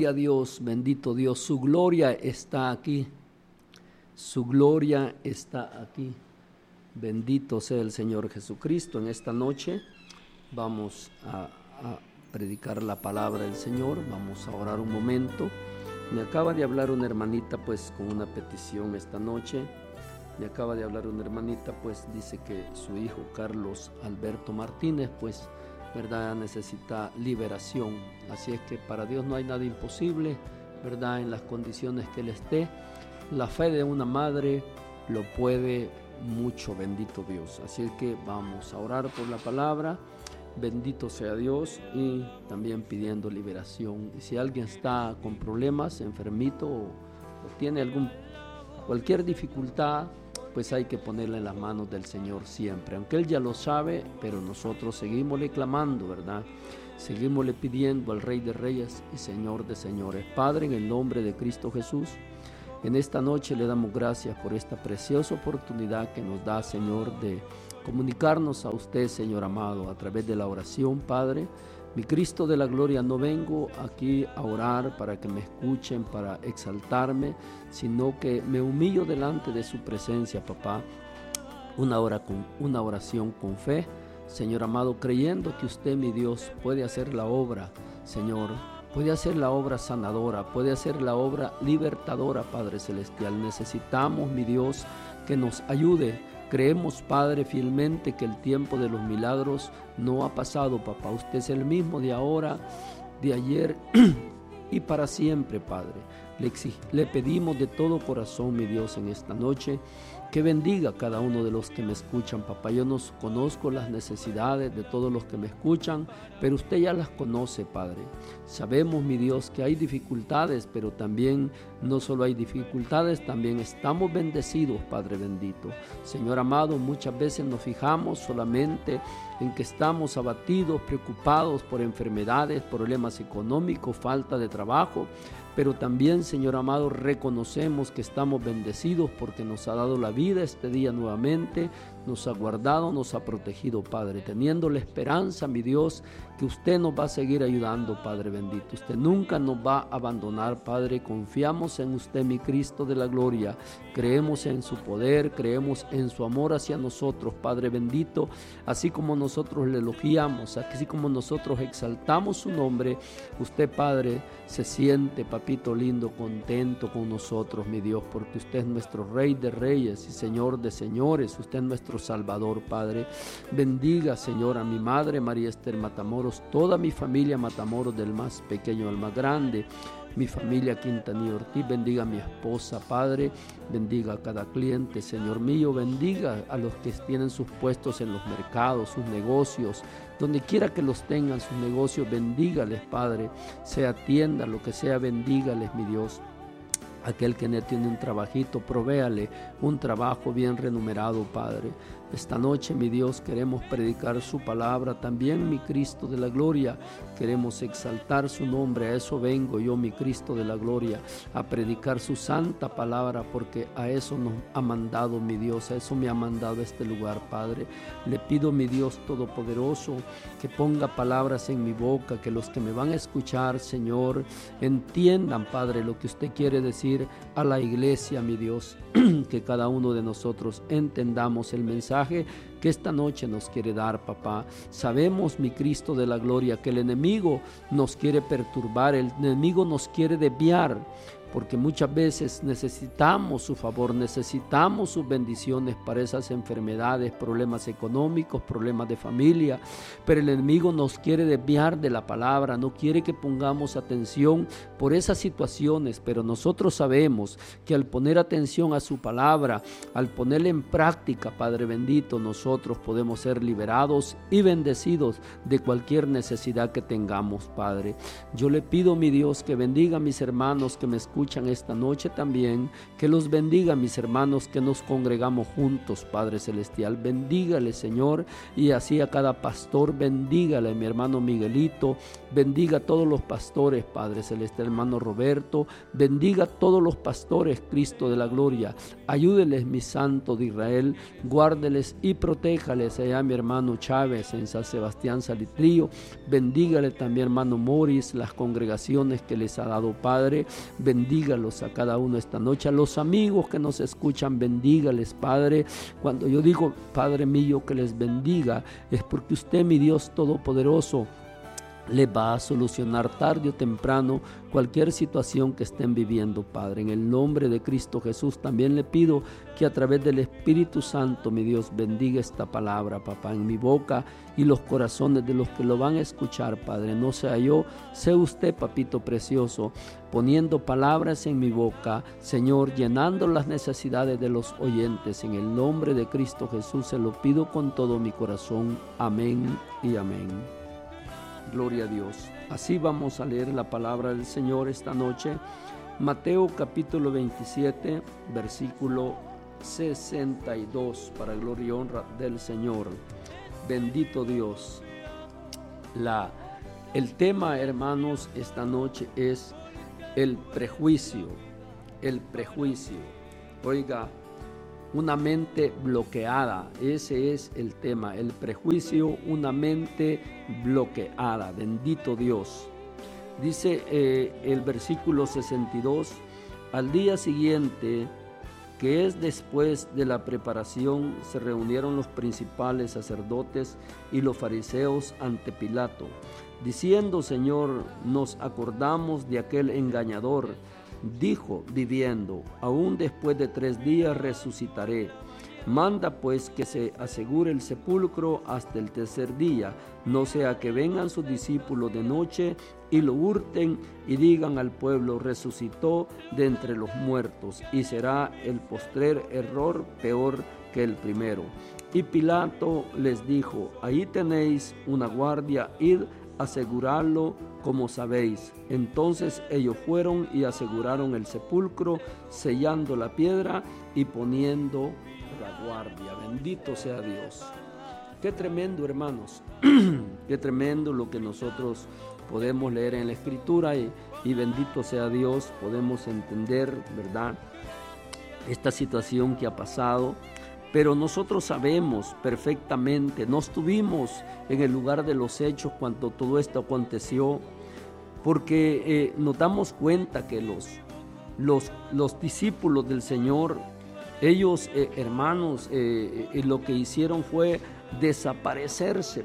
Gloria a Dios, bendito Dios, su gloria está aquí, su gloria está aquí. Bendito sea el Señor Jesucristo. En esta noche vamos a predicar la palabra del Señor, vamos a orar un momento. Me acaba de hablar una hermanita pues con una petición esta noche. Me acaba de hablar una hermanita pues dice que su hijo Carlos Alberto Martínez pues verdad necesita liberación. Así es que para Dios no hay nada imposible, verdad, en las condiciones que él esté. La fe de una madre lo puede mucho, bendito Dios. Así es que vamos a orar por la palabra. Bendito sea Dios, y también pidiendo liberación. Y si alguien está con problemas, enfermito o tiene cualquier dificultad, pues hay que ponerla en las manos del Señor siempre. Aunque Él ya lo sabe, pero nosotros seguimosle clamando, ¿verdad? Seguimosle pidiendo al Rey de Reyes y Señor de Señores. Padre, en el nombre de Cristo Jesús, en esta noche le damos gracias por esta preciosa oportunidad que nos da, Señor, de comunicarnos a usted, Señor amado, a través de la oración, Padre. Mi Cristo de la gloria, no vengo aquí a orar para que me escuchen, para exaltarme, sino que me humillo delante de su presencia, papá. Una oración con fe, Señor amado, creyendo que usted, mi Dios, puede hacer la obra, Señor. Puede hacer la obra sanadora, puede hacer la obra libertadora, Padre Celestial. Necesitamos, mi Dios, que nos ayude. Creemos, Padre, fielmente que el tiempo de los milagros no ha pasado, papá. Usted es el mismo de ahora, de ayer y para siempre, Padre. Le pedimos de todo corazón, mi Dios, en esta noche, que bendiga a cada uno de los que me escuchan, papá. Yo no conozco las necesidades de todos los que me escuchan, pero usted ya las conoce, Padre. Sabemos, mi Dios, que hay dificultades, pero también no solo hay dificultades, también estamos bendecidos, Padre bendito. Señor amado, muchas veces nos fijamos solamente en que estamos abatidos, preocupados por enfermedades, problemas económicos, falta de trabajo, pero también, Señor amado, reconocemos que estamos bendecidos porque nos ha dado la vida este día nuevamente, nos ha guardado, nos ha protegido, Padre, teniendo la esperanza, mi Dios, que usted nos va a seguir ayudando, Padre bendito. Usted nunca nos va a abandonar, Padre. Confiamos en usted, mi Cristo de la gloria. Creemos en su poder, creemos en su amor hacia nosotros, Padre bendito. Así como nosotros le elogiamos, así como nosotros exaltamos su nombre, usted, Padre, se siente, papito lindo, contento con nosotros, mi Dios, porque usted es nuestro Rey de Reyes y Señor de Señores. Usted es nuestro Salvador, Padre. Bendiga, Señor, a mi madre María Esther Matamoros, toda mi familia Matamoros, del más pequeño al más grande, mi familia Quintanilla Ortiz. Bendiga a mi esposa, Padre. Bendiga a cada cliente, Señor mío. Bendiga a los que tienen sus puestos en los mercados, sus negocios, donde quiera que los tengan sus negocios. Bendígales, Padre. Sea tienda, lo que sea, bendígales, mi Dios. Aquel que no tiene un trabajito, provéale un trabajo bien remunerado, Padre. Esta noche, mi Dios, queremos predicar su palabra. También, mi Cristo de la gloria, queremos exaltar su nombre. A eso vengo yo, mi Cristo de la gloria, a predicar su santa palabra, porque a eso nos ha mandado, mi Dios. A eso me ha mandado este lugar, Padre. Le pido, mi Dios todopoderoso, que ponga palabras en mi boca, que los que me van a escuchar, Señor, entiendan, Padre, lo que usted quiere decir a la iglesia, mi Dios. Que cada uno de nosotros entendamos el mensaje que esta noche nos quiere dar, papá. Sabemos, mi Cristo de la gloria, que el enemigo nos quiere perturbar, el enemigo nos quiere desviar, porque muchas veces necesitamos su favor, necesitamos sus bendiciones para esas enfermedades, problemas económicos, problemas de familia, pero el enemigo nos quiere desviar de la palabra, no quiere que pongamos atención por esas situaciones, pero nosotros sabemos que al poner atención a su palabra, al ponerla en práctica, Padre bendito, nosotros podemos ser liberados y bendecidos de cualquier necesidad que tengamos, Padre. Yo le pido, mi Dios, que bendiga a mis hermanos que me escuchan escuchan esta noche también, que los bendiga, mis hermanos, que nos congregamos juntos, Padre Celestial. Bendígale, Señor, y así a cada pastor, bendígale, mi hermano Miguelito, bendiga a todos los pastores, Padre Celestial, hermano Roberto, bendiga a todos los pastores, Cristo de la gloria. Ayúdeles, mi Santo de Israel, guárdeles y protéjales allá, mi hermano Chávez en San Sebastián Salitrío. Bendígale también, hermano Moris, las congregaciones que les ha dado, Padre. Bendígalos a cada uno esta noche. A los amigos que nos escuchan, bendígales, Padre. Cuando yo digo, Padre mío, que les bendiga, es porque usted, mi Dios Todopoderoso, le va a solucionar tarde o temprano cualquier situación que estén viviendo, Padre. En el nombre de Cristo Jesús también le pido que a través del Espíritu Santo, mi Dios, bendiga esta palabra, papá, en mi boca y los corazones de los que lo van a escuchar, Padre. No sea yo, sea usted, papito precioso, poniendo palabras en mi boca, Señor, llenando las necesidades de los oyentes. En el nombre de Cristo Jesús se lo pido con todo mi corazón. Amén y amén. Gloria a Dios. Así vamos a leer la palabra del Señor esta noche. Mateo capítulo 27, versículo 62, para gloria y honra del Señor. Bendito Dios. El tema, hermanos, esta noche es el prejuicio. El prejuicio. Oiga, una mente bloqueada, ese es el tema, el prejuicio, una mente bloqueada. Bendito Dios. Dice el versículo 62, al día siguiente, que es después de la preparación, se reunieron los principales sacerdotes y los fariseos ante Pilato, diciendo: Señor, nos acordamos de aquel engañador. Dijo, viviendo, aún después de 3 días resucitaré. Manda pues que se asegure el sepulcro hasta el tercer día, no sea que vengan sus discípulos de noche y lo hurten y digan al pueblo: resucitó de entre los muertos, y será el postrer error peor que el primero. Y Pilato les dijo: ahí tenéis una guardia, id asegurarlo como sabéis. Entonces ellos fueron y aseguraron el sepulcro, sellando la piedra y poniendo la guardia. Bendito sea Dios. Qué tremendo, hermanos. Qué tremendo lo que nosotros podemos leer en la Escritura, y bendito sea Dios, podemos entender, ¿verdad?, esta situación que ha pasado. Pero nosotros sabemos perfectamente, no estuvimos en el lugar de los hechos cuando todo esto aconteció, porque nos damos cuenta que los discípulos del Señor, ellos, hermanos, lo que hicieron fue desaparecerse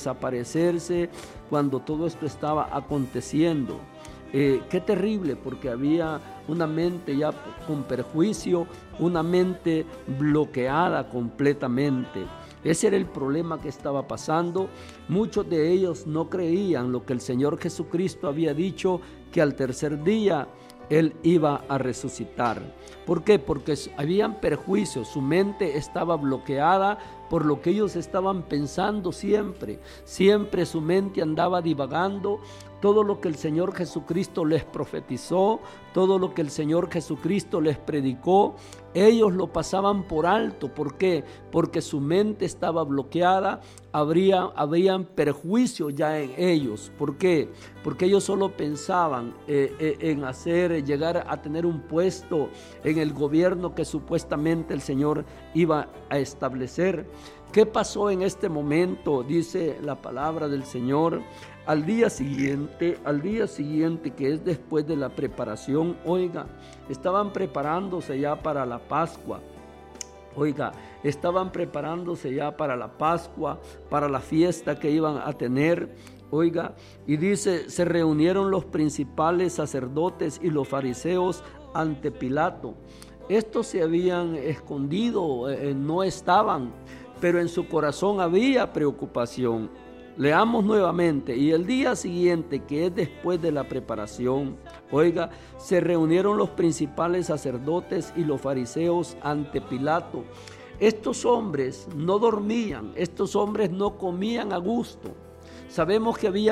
cuando todo esto estaba aconteciendo. Qué terrible, porque había una mente ya con perjuicio, una mente bloqueada completamente. Ese era el problema que estaba pasando. Muchos de ellos no creían lo que el Señor Jesucristo había dicho, que al tercer día Él iba a resucitar. ¿Por qué? Porque habían perjuicios, su mente estaba bloqueada por lo que ellos estaban pensando siempre. Siempre su mente andaba divagando. Todo lo que el Señor Jesucristo les profetizó, todo lo que el Señor Jesucristo les predicó, ellos lo pasaban por alto. ¿Por qué? Porque su mente estaba bloqueada, habrían perjuicios ya en ellos. ¿Por qué? Porque ellos solo pensaban en llegar a tener un puesto en el gobierno que supuestamente el Señor iba a establecer. ¿Qué pasó en este momento? Dice la palabra del Señor. Al día siguiente, que es después de la preparación, oiga, estaban preparándose ya para la Pascua. Estaban preparándose ya para la Pascua, para la fiesta que iban a tener. Oiga, y dice, se reunieron los principales sacerdotes y los fariseos ante Pilato. Estos se habían escondido, no estaban, pero en su corazón había preocupación. Leamos nuevamente. Y el día siguiente, que es después de la preparación, oiga, se reunieron los principales sacerdotes y los fariseos ante Pilato. Estos hombres no dormían, estos hombres no comían a gusto. Sabemos que habían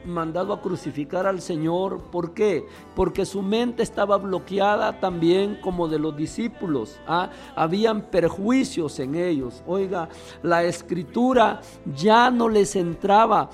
mandado a crucificar al Señor. ¿Por qué? Porque su mente estaba bloqueada también como de los discípulos. Habían perjuicios en ellos. Oiga, la escritura ya no les entraba.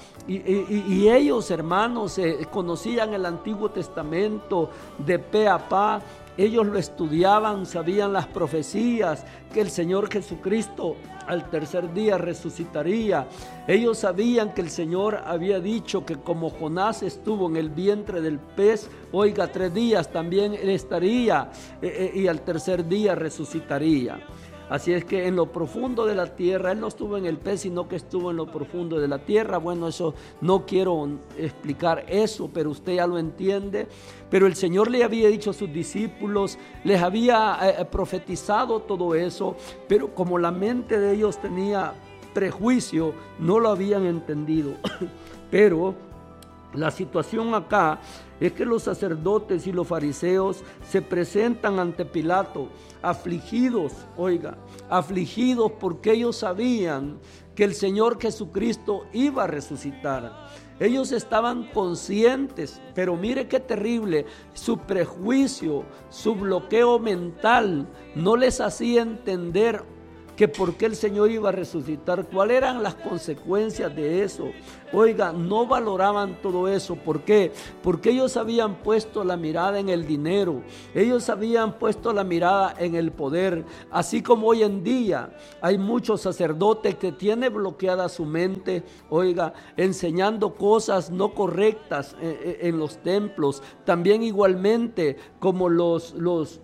Y ellos, hermanos, conocían el Antiguo Testamento de pe a pa. Ellos lo estudiaban, sabían las profecías, que el Señor Jesucristo al tercer día resucitaría. Ellos sabían que el Señor había dicho que como Jonás estuvo en el vientre del pez, oiga, 3 días también él estaría y al tercer día resucitaría. Así es que en lo profundo de la tierra, él no estuvo en el pez, sino que estuvo en lo profundo de la tierra. Bueno, eso no quiero explicar eso, pero usted ya lo entiende. Pero el Señor le había dicho a sus discípulos, les había profetizado todo eso, pero como la mente de ellos tenía prejuicio, no lo habían entendido. Pero la situación acá es que los sacerdotes y los fariseos se presentan ante Pilato afligidos, oiga, afligidos porque ellos sabían que el Señor Jesucristo iba a resucitar. Ellos estaban conscientes, pero mire qué terrible, su prejuicio, su bloqueo mental no les hacía entender que por qué el Señor iba a resucitar, cuáles eran las consecuencias de eso. Oiga, no valoraban todo eso. ¿Por qué? Porque ellos habían puesto la mirada en el dinero, ellos habían puesto la mirada en el poder, así como hoy en día hay muchos sacerdotes que tienen bloqueada su mente, oiga, enseñando cosas no correctas en los templos, también igualmente como los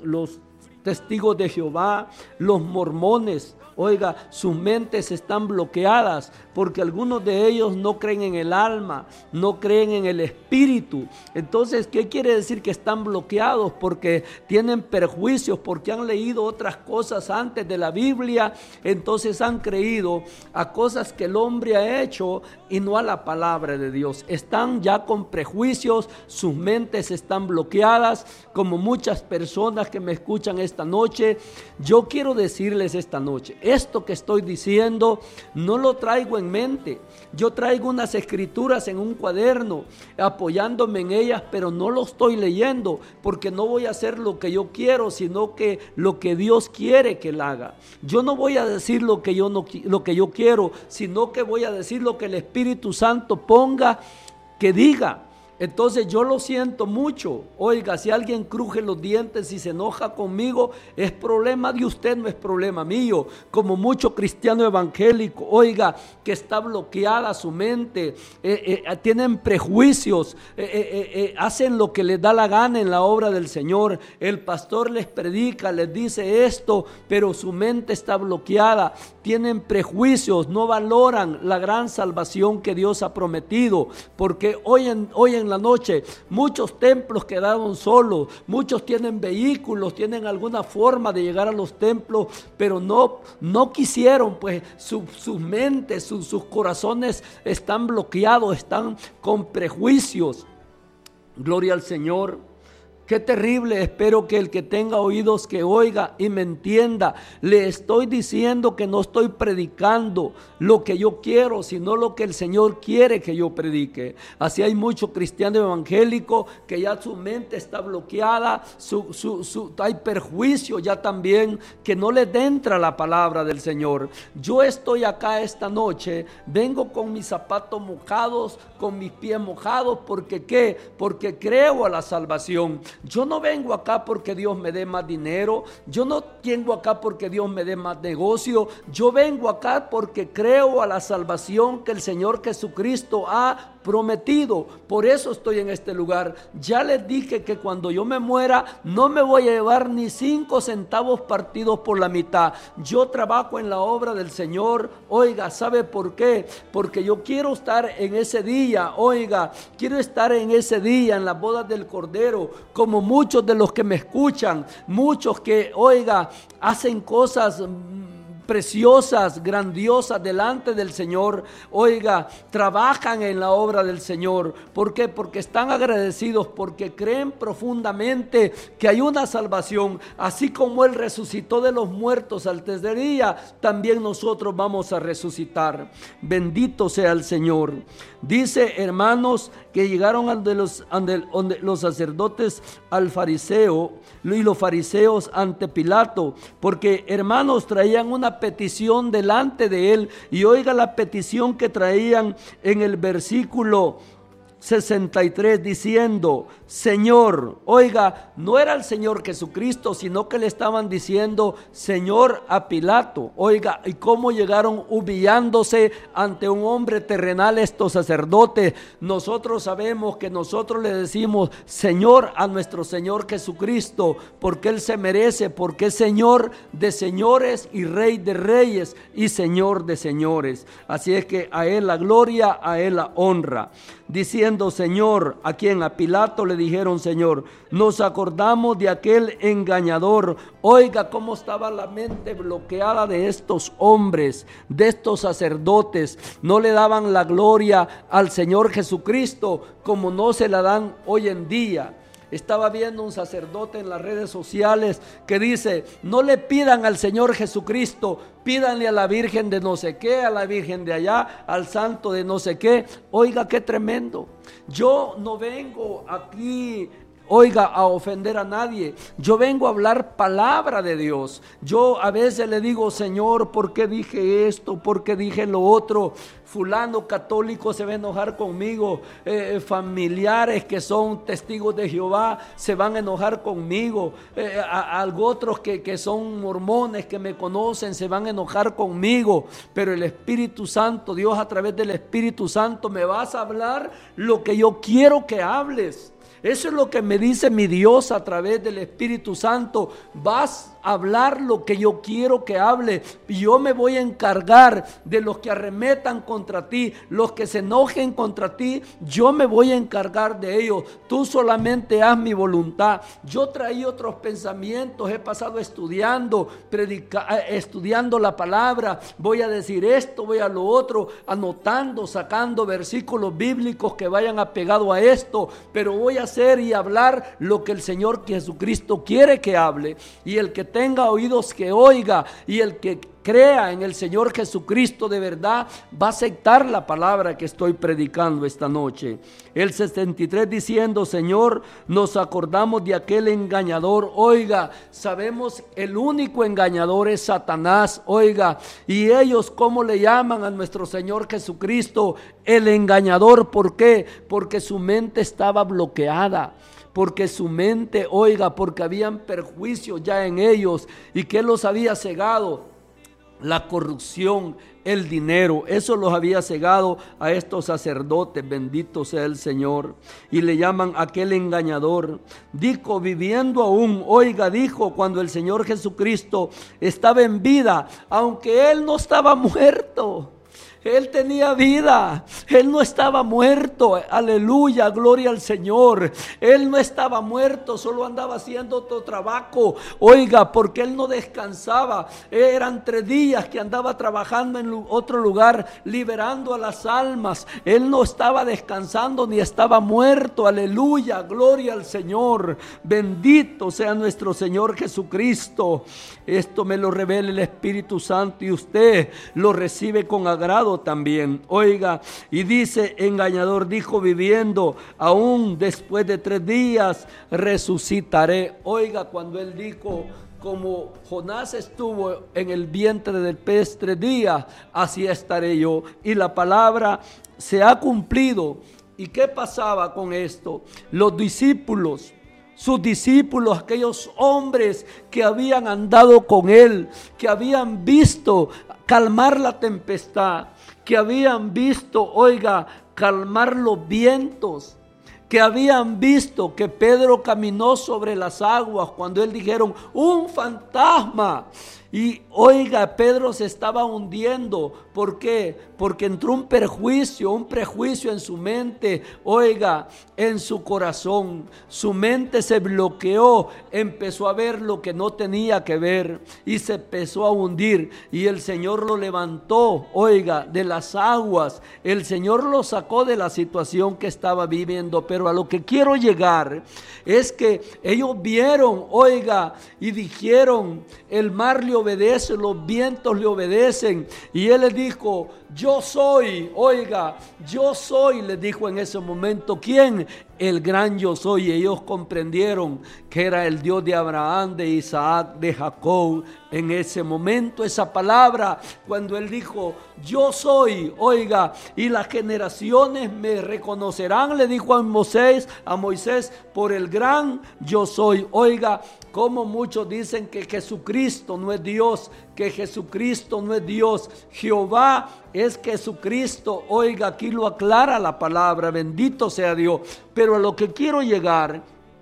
testigos de Jehová, los mormones. Oiga, sus mentes están bloqueadas porque algunos de ellos no creen en el alma, no creen en el espíritu. Entonces, ¿qué quiere decir que están bloqueados? Porque tienen perjuicios, porque han leído otras cosas antes de la Biblia, entonces han creído a cosas que el hombre ha hecho y no a la palabra de Dios. Están ya con prejuicios, sus mentes están bloqueadas, como muchas personas que me escuchan esta noche. Yo quiero decirles esta noche, esto que estoy diciendo no lo traigo en mente. Yo traigo unas escrituras en un cuaderno, apoyándome en ellas, pero no lo estoy leyendo, porque no voy a hacer lo que yo quiero, sino que lo que Dios quiere que él haga. Yo no voy a decir lo que yo quiero, sino que voy a decir lo que el Espíritu Santo ponga que diga. Entonces yo lo siento mucho. Oiga, si alguien cruje los dientes y se enoja conmigo, es problema de usted, no es problema mío. Como mucho cristiano evangélico, oiga, que está bloqueada su mente, tienen prejuicios, hacen lo que les da la gana en la obra del Señor. El pastor les predica, les dice esto, pero su mente está bloqueada. Tienen prejuicios, no valoran la gran salvación que Dios ha prometido, porque hoy en la noche muchos templos quedaron solos, muchos tienen vehículos, tienen alguna forma de llegar a los templos, pero no quisieron, pues sus mentes, sus corazones están bloqueados, están con prejuicios. Gloria al Señor. Qué terrible. Espero que el que tenga oídos que oiga y me entienda. Le estoy diciendo que no estoy predicando lo que yo quiero, sino lo que el Señor quiere que yo predique. Así hay mucho cristiano evangélico que ya su mente está bloqueada, hay perjuicio ya también, que no les entra la palabra del Señor. Yo estoy acá esta noche, vengo con mis zapatos mojados, con mis pies mojados, ¿porque qué? Porque creo a la salvación. Yo no vengo acá porque Dios me dé más dinero, yo no vengo acá porque Dios me dé más negocio, yo vengo acá porque creo a la salvación que el Señor Jesucristo ha prometido. Por eso estoy en este lugar. Ya les dije que cuando yo me muera no me voy a llevar ni 5 centavos partidos por la mitad. Yo trabajo en la obra del Señor. Oiga, ¿sabe por qué? Porque yo quiero estar en ese día. Oiga, quiero estar en ese día en las bodas del Cordero, como muchos de los que me escuchan, muchos que, oiga, hacen cosas preciosas, grandiosas delante del Señor, oiga, trabajan en la obra del Señor. ¿Por qué? Porque están agradecidos, porque creen profundamente que hay una salvación. Así como Él resucitó de los muertos al tercer día, también nosotros vamos a resucitar. Bendito sea el Señor. Dice, hermanos, que llegaron ante los sacerdotes al fariseo y los fariseos ante Pilato, porque hermanos traían una petición delante de él. Y oiga la petición que traían en el versículo 63, diciendo, Señor, oiga, no era el Señor Jesucristo, sino que le estaban diciendo Señor a Pilato. Oiga, y cómo llegaron humillándose ante un hombre terrenal estos sacerdotes. Nosotros sabemos que nosotros le decimos Señor a nuestro Señor Jesucristo, porque Él se merece, porque es Señor de señores y Rey de reyes y Señor de señores. Así es que a Él la gloria, a Él la honra. Diciendo, Señor, ¿a quién? A Pilato le dijeron, Señor, nos acordamos de aquel engañador. Oiga cómo estaba la mente bloqueada de estos hombres, de estos sacerdotes. No le daban la gloria al Señor Jesucristo como no se la dan hoy en día. Estaba viendo un sacerdote en las redes sociales que dice, no le pidan al Señor Jesucristo, pídanle a la Virgen de no sé qué, a la Virgen de allá, al santo de no sé qué. Oiga, qué tremendo. Yo no vengo aquí, oiga, a ofender a nadie. Yo vengo a hablar palabra de Dios. Yo a veces le digo, Señor, ¿por qué dije esto? ¿Por qué dije lo otro? Fulano católico se va a enojar conmigo, familiares que son testigos de Jehová se van a enojar conmigo, otros que son mormones que me conocen se van a enojar conmigo, pero el Espíritu Santo, Dios a través del Espíritu Santo, me vas a hablar lo que yo quiero que hables. Eso es lo que me dice mi Dios a través del Espíritu Santo. Vas a hablar lo que yo quiero que hable. Y yo me voy a encargar de los que arremetan contra ti, los que se enojen contra ti. Yo me voy a encargar de ellos. Tú solamente haz mi voluntad. Yo traí otros pensamientos. He pasado estudiando la palabra. Voy a decir esto, voy a lo otro, anotando, sacando versículos bíblicos que vayan apegados a esto. Pero voy a hacer y hablar lo que el Señor Jesucristo quiere que hable. Y el que tenga oídos que oiga, y el que crea en el Señor Jesucristo de verdad va a aceptar la palabra que estoy predicando esta noche. El 63 diciendo, Señor, nos acordamos de aquel engañador. Oiga, sabemos el único engañador es Satanás. Oiga, y ellos ¿cómo le llaman a nuestro Señor Jesucristo? El engañador. ¿Por qué? Porque su mente estaba bloqueada. Porque su mente, oiga, porque habían perjuicios ya en ellos. ¿Y qué los había cegado? La corrupción, el dinero. Eso los había cegado a estos sacerdotes. Bendito sea el Señor. Y le llaman aquel engañador. Dijo, viviendo aún, oiga, dijo cuando el Señor Jesucristo estaba en vida, aunque Él no estaba muerto. Él tenía vida, Él no estaba muerto, aleluya, gloria al Señor. Él no estaba muerto, solo andaba haciendo otro trabajo, oiga, porque Él no descansaba. Eran 3 días que andaba trabajando en otro lugar, liberando a las almas. Él no estaba descansando ni estaba muerto, aleluya, gloria al Señor. Bendito sea nuestro Señor Jesucristo. Esto me lo revela el Espíritu Santo y usted lo recibe con agrado también. Oiga, y dice, engañador, dijo, viviendo aún después de 3 días resucitaré. Oiga, cuando él dijo, como Jonás estuvo en el vientre del pez 3 días, así estaré yo. Y la palabra se ha cumplido. ¿Y qué pasaba con esto? Los discípulos, sus discípulos, aquellos hombres que habían andado con él, que habían visto calmar la tempestad, que habían visto, oiga, calmar los vientos, que habían visto que Pedro caminó sobre las aguas cuando él dijeron, un fantasma. Y oiga, Pedro se estaba hundiendo. ¿Por qué? Porque entró un prejuicio en su mente, oiga, en su corazón. Su mente se bloqueó, empezó a ver lo que no tenía que ver y se empezó a hundir. Y el Señor lo levantó, oiga, de las aguas. El Señor lo sacó de la situación que estaba viviendo. Pero a lo que quiero llegar es que ellos vieron, oiga, y dijeron: el mar le obedece, los vientos le obedecen. Y él les dijo: yo soy, oiga, yo soy, les dijo en ese momento. ¿Quién? El gran yo soy. Y ellos comprendieron que era el Dios de Abraham, de Isaac, de Jacob. En ese momento, esa palabra, cuando él dijo: yo soy, oiga, y las generaciones me reconocerán, le dijo a Moisés, por el gran yo soy. Oiga, como muchos dicen que Jesucristo no es Dios, que Jesucristo no es Dios. Jehová es Jesucristo. Oiga, aquí lo aclara la palabra, bendito sea Dios. Pero a lo que quiero llegar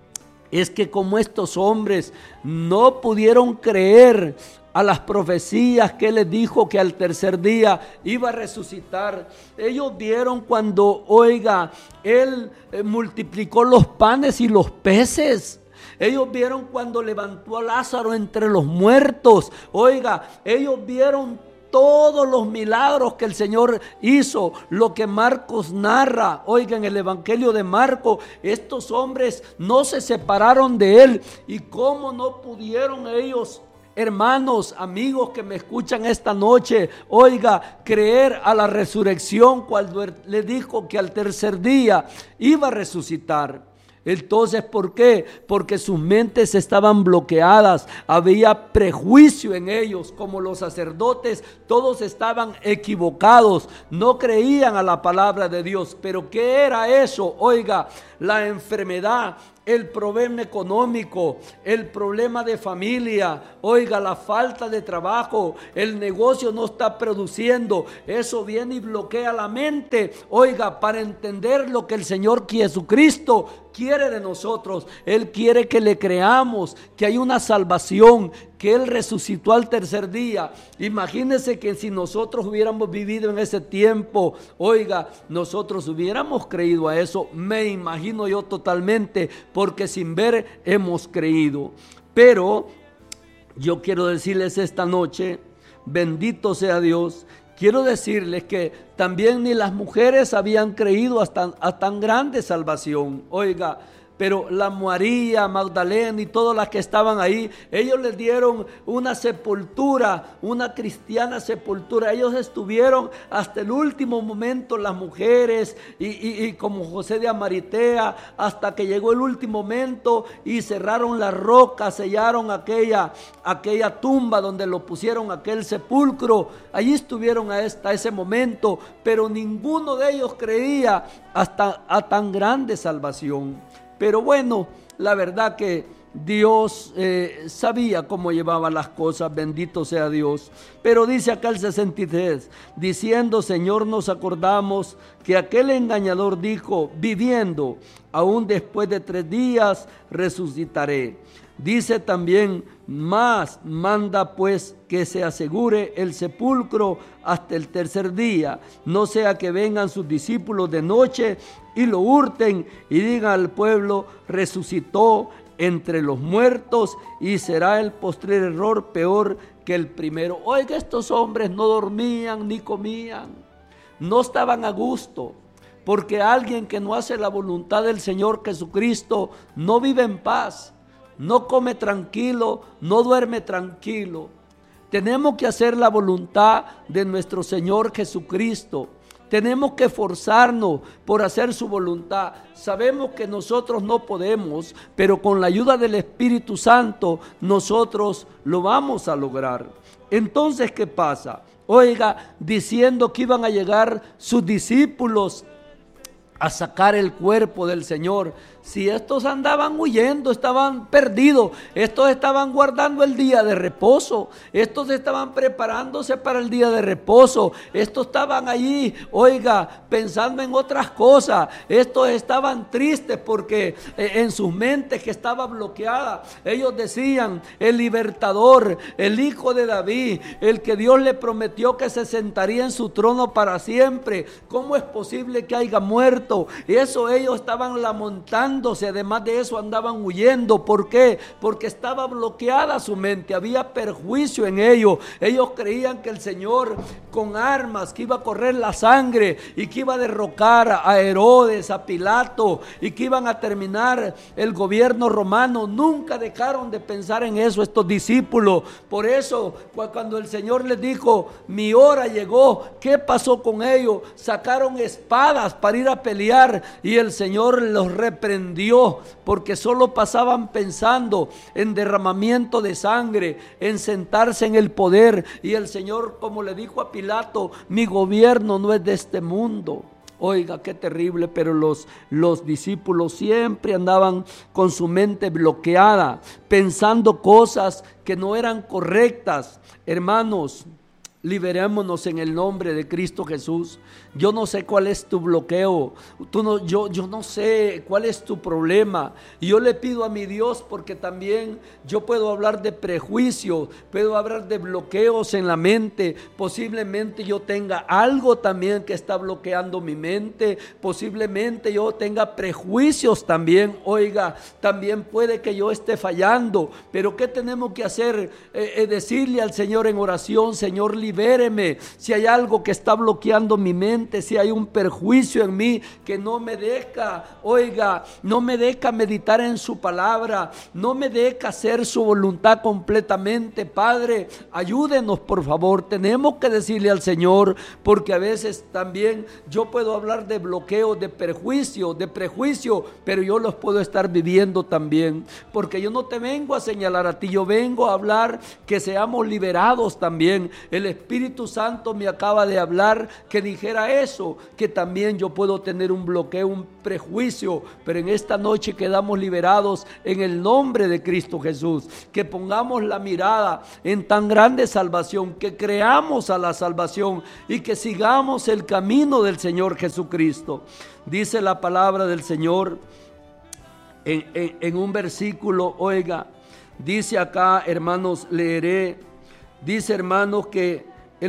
es que como estos hombres no pudieron creer a las profecías que él les dijo que al tercer día iba a resucitar, ellos vieron cuando, oiga, él multiplicó los panes y los peces. Ellos vieron cuando levantó a Lázaro entre los muertos. Oiga, ellos vieron todos los milagros que el Señor hizo, lo que Marcos narra. Oiga, en el Evangelio de Marcos, estos hombres no se separaron de él. ¿Y cómo no pudieron ellos, hermanos, amigos que me escuchan esta noche, oiga, creer a la resurrección cuando le dijo que al tercer día iba a resucitar? Entonces, ¿por qué? Porque sus mentes estaban bloqueadas, había prejuicio en ellos, como los sacerdotes, todos estaban equivocados, no creían a la palabra de Dios. ¿Pero qué era eso? Oiga, la enfermedad, el problema económico, el problema de familia, oiga, la falta de trabajo, el negocio no está produciendo, eso viene y bloquea la mente, oiga, para entender lo que el Señor Jesucristo quiere de nosotros. Él quiere que le creamos, que hay una salvación, que Él resucitó al tercer día. Imagínense que si nosotros hubiéramos vivido en ese tiempo, oiga, nosotros hubiéramos creído a eso, me imagino yo totalmente, porque sin ver hemos creído. Pero yo quiero decirles esta noche, bendito sea Dios, quiero decirles que también ni las mujeres habían creído a tan grande salvación. Oiga, pero la María Magdalena y todas las que estaban ahí, ellos les dieron una sepultura, una cristiana sepultura. Ellos estuvieron hasta el último momento, las mujeres y como José de Arimatea, hasta que llegó el último momento y cerraron la roca, sellaron aquella tumba donde lo pusieron, aquel sepulcro. Allí estuvieron hasta ese momento, pero ninguno de ellos creía a tan grande salvación. Pero bueno, la verdad que Dios sabía cómo llevaba las cosas, bendito sea Dios. Pero dice acá el 63, diciendo: Señor, nos acordamos que aquel engañador dijo: viviendo, aún después de 3 días resucitaré. Dice también: más manda pues que se asegure el sepulcro hasta el tercer día, no sea que vengan sus discípulos de noche y lo hurten y digan al pueblo: resucitó entre los muertos, y será el postrer error peor que el primero. Oiga, estos hombres no dormían ni comían, no estaban a gusto, porque alguien que no hace la voluntad del Señor Jesucristo no vive en paz, no come tranquilo, no duerme tranquilo. Tenemos que hacer la voluntad de nuestro Señor Jesucristo. Tenemos que esforzarnos por hacer su voluntad. Sabemos que nosotros no podemos, pero con la ayuda del Espíritu Santo nosotros lo vamos a lograr. Entonces, ¿qué pasa? Oiga, diciendo que iban a llegar sus discípulos a sacar el cuerpo del Señor. si estos andaban huyendo, estaban perdidos, estos estaban guardando el día de reposo, estos estaban preparándose para el día de reposo, estos estaban allí, oiga, pensando en otras cosas, estos estaban tristes porque en sus mentes que estaba bloqueada, ellos decían, el libertador, el hijo de David, el que Dios le prometió que se sentaría en su trono para siempre, ¿cómo es posible que haya muerto? Y eso ellos estaban lamentándose, además de eso andaban huyendo. ¿Por qué? Porque estaba bloqueada su mente, había perjuicio en ellos. Ellos creían que el Señor con armas, que iba a correr la sangre y que iba a derrocar a Herodes, a Pilato, y que iban a terminar el gobierno romano. Nunca dejaron de pensar en eso estos discípulos. Por eso cuando el Señor les dijo, mi hora llegó, ¿qué pasó con ellos? Sacaron espadas para ir a pelear y el Señor los reprendió porque solo pasaban pensando en derramamiento de sangre, en sentarse en el poder. Y el Señor, como le dijo a Pilato, mi gobierno no es de este mundo. Oiga, qué terrible, pero los discípulos siempre andaban con su mente bloqueada, pensando cosas que no eran correctas. Hermanos, liberémonos en el nombre de Cristo Jesús. Yo no sé cuál es tu bloqueo, yo no sé cuál es tu problema. Y yo le pido a mi Dios, porque también yo puedo hablar de prejuicios, puedo hablar de bloqueos en la mente. Posiblemente yo tenga algo también que está bloqueando mi mente, posiblemente yo tenga prejuicios también. Oiga, también puede que yo esté fallando, pero ¿qué tenemos que hacer? Decirle al Señor en oración, Señor, libéreme. Si hay algo que está bloqueando mi mente, si hay un perjuicio en mí que no me deja, oiga, no me deja meditar en su palabra, no me deja hacer su voluntad completamente. Padre, ayúdenos por favor. Tenemos que decirle al Señor, porque a veces también yo puedo hablar de bloqueo, de perjuicio, de prejuicio, pero yo los puedo estar viviendo también, porque yo no te vengo a señalar a ti, yo vengo a hablar que seamos liberados también. El Espíritu Santo me acaba de hablar que dijera eso, que también yo puedo tener un bloqueo, un prejuicio, pero en esta noche quedamos liberados en el nombre de Cristo Jesús. Que pongamos la mirada en tan grande salvación, que creamos a la salvación y que sigamos el camino del Señor Jesucristo. Dice la palabra del Señor en un versículo, oiga, dice acá, hermanos, leeré. Dice, hermanos, que el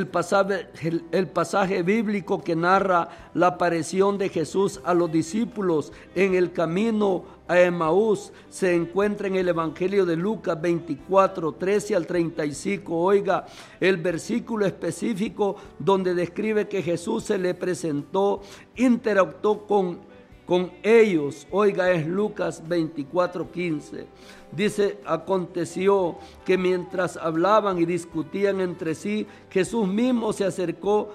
pasaje bíblico que narra la aparición de Jesús a los discípulos en el camino a Emaús se encuentra en el Evangelio de Lucas 24, 13 al 35. Oiga, el versículo específico donde describe que Jesús se le presentó, interactuó con ellos. Oiga, es Lucas 24, 15. Dice, aconteció que mientras hablaban y discutían entre sí, Jesús mismo se acercó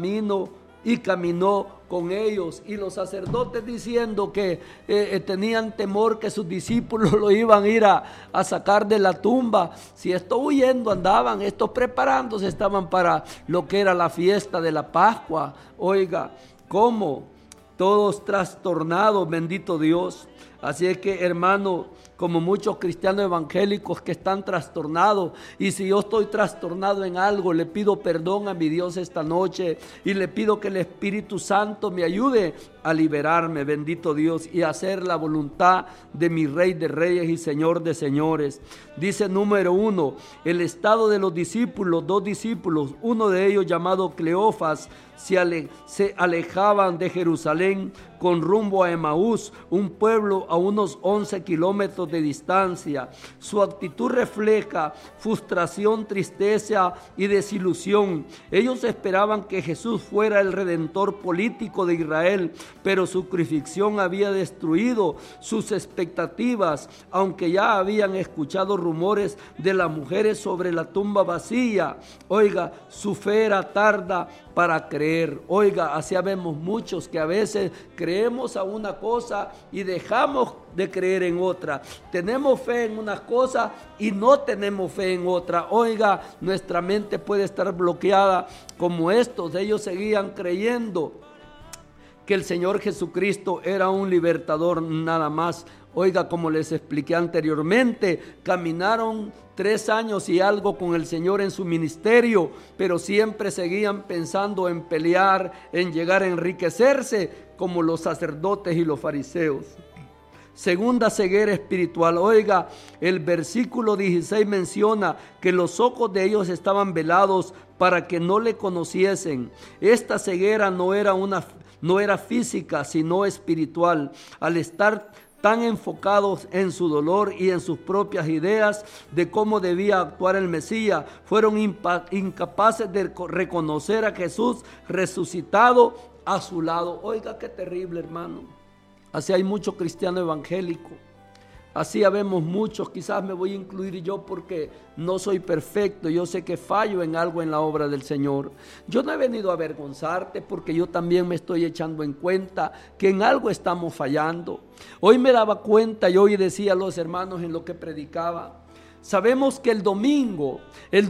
y caminó con ellos. Y los sacerdotes, diciendo que tenían temor que sus discípulos lo iban a ir a sacar de la tumba. Si estos huyendo andaban, estos preparándose estaban para lo que era la fiesta de la Pascua. Oiga, ¿cómo? Todos trastornados, bendito Dios. Así es que, hermano, como muchos cristianos evangélicos que están trastornados, y si yo estoy trastornado en algo, le pido perdón a mi Dios esta noche y le pido que el Espíritu Santo me ayude a liberarme, bendito Dios, y a hacer la voluntad de mi Rey de Reyes y Señor de Señores. Dice número 1, el estado de los discípulos. 2 discípulos, uno de ellos llamado Cleofas, se alejaban de Jerusalén con rumbo a Emaús, un pueblo a unos 11 kilómetros de distancia. Su actitud refleja frustración, tristeza y desilusión. Ellos esperaban que Jesús fuera el redentor político de Israel, pero su crucifixión había destruido sus expectativas, aunque ya habían escuchado rumores de las mujeres sobre la tumba vacía. Oiga, su fe era tarda para creer. Oiga, así vemos muchos que a veces creemos a una cosa y dejamos de creer en otra. Tenemos fe en una cosa y no tenemos fe en otra. Oiga, nuestra mente puede estar bloqueada como estos. Ellos seguían creyendo que el Señor Jesucristo era un libertador nada más. Oiga, como les expliqué anteriormente, caminaron 3 años y algo con el Señor en su ministerio, pero siempre seguían pensando en pelear, en llegar a enriquecerse, como los sacerdotes y los fariseos. Segunda ceguera espiritual. Oiga, el versículo 16 menciona que los ojos de ellos estaban velados para que no le conociesen. Esta ceguera no era física, sino espiritual. Al estar tan enfocados en su dolor y en sus propias ideas de cómo debía actuar el Mesías, fueron incapaces de reconocer a Jesús resucitado a su lado. Oiga, qué terrible, hermano. Así hay mucho cristiano evangélico. Así habemos muchos, quizás me voy a incluir yo porque no soy perfecto, yo sé que fallo en algo en la obra del Señor. Yo no he venido a avergonzarte porque yo también me estoy echando en cuenta que en algo estamos fallando. Hoy me daba cuenta y hoy decía a los hermanos en lo que predicaba, sabemos que el domingo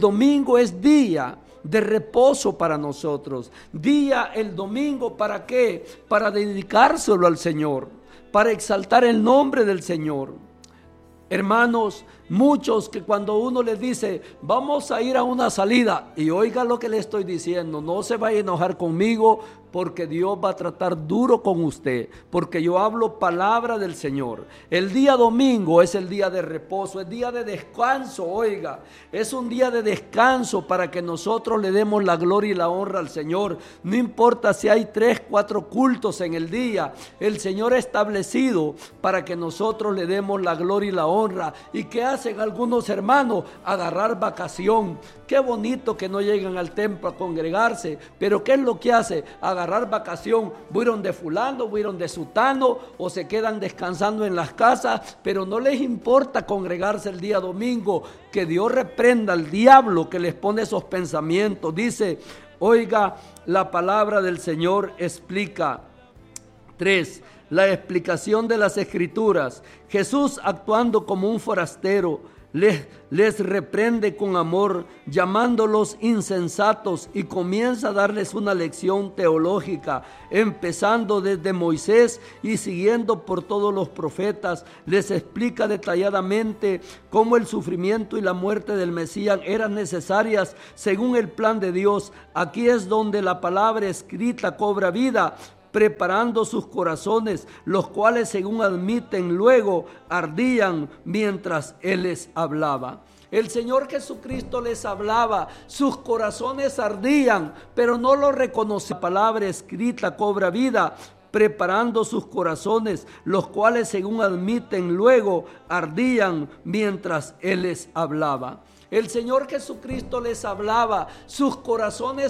es día de reposo para nosotros. El domingo, ¿para qué? Para dedicárselo al Señor, para exaltar el nombre del Señor. Hermanos, muchos que cuando uno les dice, vamos a ir a una salida, y oiga lo que le estoy diciendo, no se vaya a enojar conmigo, porque Dios va a tratar duro con usted, porque yo hablo palabra del Señor. El día domingo es el día de reposo, es día de descanso, oiga, es un día de descanso para que nosotros le demos la gloria y la honra al Señor. No importa si hay 3, 4 cultos en el día, el Señor ha establecido para que nosotros le demos la gloria y la honra. ¿Y qué hacen algunos hermanos? Agarrar vacación. Qué bonito que no llegan al templo a congregarse, pero ¿qué es lo que hace? Agarrar vacación. Fueron de fulano, fueron de sutano, o se quedan descansando en las casas, pero no les importa congregarse el día domingo. Que Dios reprenda al diablo que les pone esos pensamientos. Dice, oiga, la palabra del Señor explica. 3. La explicación de las Escrituras. Jesús, actuando como un forastero, les reprende con amor, llamándolos insensatos, y comienza a darles una lección teológica, empezando desde Moisés y siguiendo por todos los profetas. Les explica detalladamente cómo el sufrimiento y la muerte del Mesías eran necesarias según el plan de Dios. Aquí es donde la palabra escrita cobra vida, preparando sus corazones, los cuales, según admiten luego, ardían mientras Él les hablaba. El Señor Jesucristo les hablaba, sus corazones ardían, pero no lo reconocían. La palabra escrita cobra vida, preparando sus corazones, los cuales, según admiten luego, ardían mientras Él les hablaba. El Señor Jesucristo les hablaba, sus corazones